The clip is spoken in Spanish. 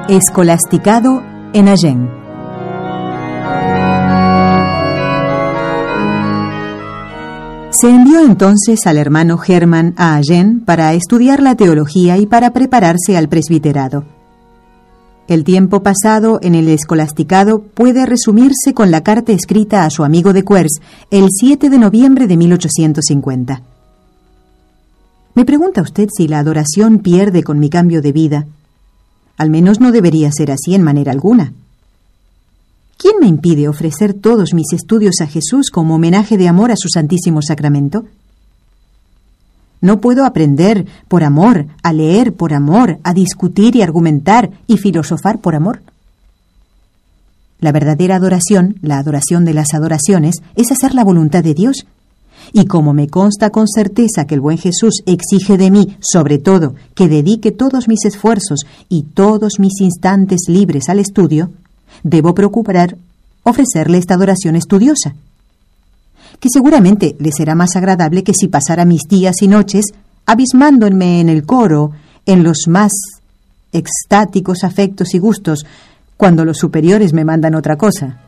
Escolasticado en Agen. Se envió entonces al hermano Germán a Agen para estudiar la teología y para prepararse al presbiterado. El tiempo pasado en el escolasticado puede resumirse con la carta escrita a su amigo de Cuers el 7 de noviembre de 1850. ¿Me pregunta usted si la adoración pierde con mi cambio de vida? Al menos no debería ser así en manera alguna. ¿Quién me impide ofrecer todos mis estudios a Jesús como homenaje de amor a su Santísimo Sacramento? ¿No puedo aprender por amor, a leer por amor, a discutir y argumentar y filosofar por amor? La verdadera adoración, la adoración de las adoraciones, es hacer la voluntad de Dios. Y como me consta con certeza que el buen Jesús exige de mí, sobre todo, que dedique todos mis esfuerzos y todos mis instantes libres al estudio, debo procurar ofrecerle esta adoración estudiosa, que seguramente le será más agradable que si pasara mis días y noches abismándome en el coro, en los más extáticos afectos y gustos, cuando los superiores me mandan otra cosa.